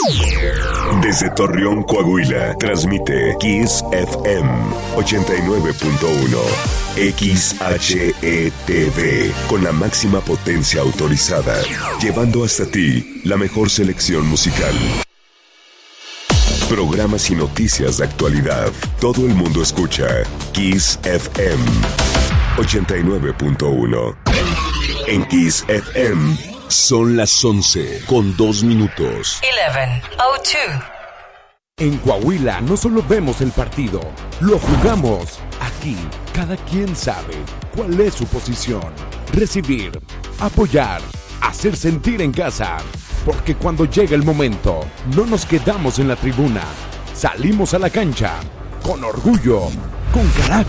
Desde Torreón, Coahuila, transmite Kiss FM 89.1. XHETV, con la máxima potencia autorizada, llevando hasta ti la mejor selección musical. Programas y noticias de actualidad. Todo el mundo escucha Kiss FM 89.1. En Kiss FM son las 11:02. 11:02. En Coahuila no solo vemos el partido, lo jugamos. Aquí, cada quien sabe cuál es su posición. Recibir, apoyar, hacer sentir en casa. Porque cuando llega el momento, no nos quedamos en la tribuna. Salimos a la cancha, con orgullo, con carácter.